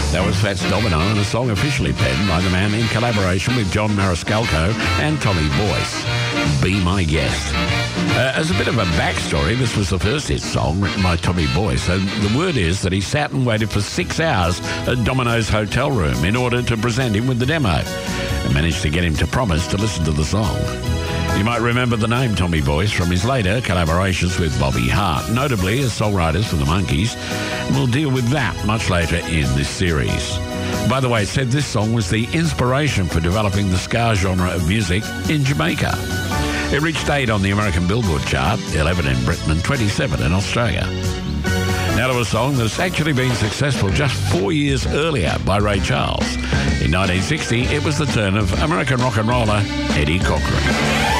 That was Fats Domino and a song officially penned by the man in collaboration with John Mariscalco and Tommy Boyce. Be My Guest. As a bit of a backstory, this was the first hit song written by Tommy Boyce. So the word is that he sat and waited for 6 hours at Domino's hotel room in order to present him with the demo and managed to get him to promise to listen to the song. You might remember the name Tommy Boyce from his later collaborations with Bobby Hart, notably as songwriters for the Monkees. We'll deal with that much later in this series. By the way, it said this song was the inspiration for developing the ska genre of music in Jamaica. It reached 8 on the American Billboard chart, 11 in Britain and 27 in Australia. Now to a song that's actually been successful just 4 years earlier by Ray Charles. In 1960, it was the turn of American rock and roller Eddie Cochran.